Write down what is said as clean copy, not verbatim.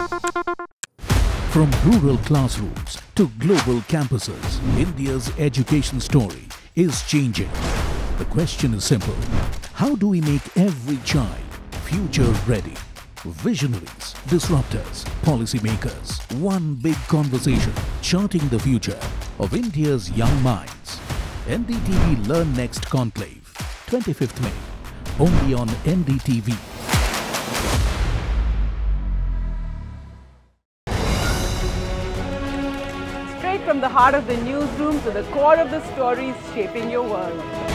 From rural classrooms to global campuses, India's education story is changing. The question is simple. How do we make every child future ready? Visionaries, disruptors, policymakers, one big conversation charting the future of India's young minds. NDTV Learn Next Conclave, 25th May, only on NDTV. Straight from the heart of the newsroom to the core of the stories shaping your world.